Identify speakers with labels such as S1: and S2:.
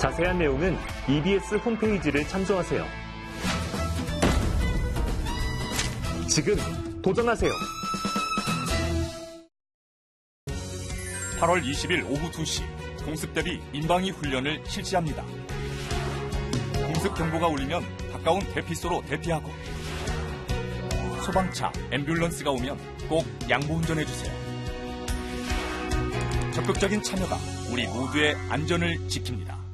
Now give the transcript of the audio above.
S1: 자세한 내용은 EBS 홈페이지를 참조하세요. 지금 도전하세요.
S2: 8월 20일 오후 2시 공습대비 민방위 훈련을 실시합니다. 공습 경보가 울리면 가까운 대피소로 대피하고 소방차, 앰뷸런스가 오면 꼭 양보 운전해주세요. 적극적인 참여가 우리 모두의 안전을 지킵니다.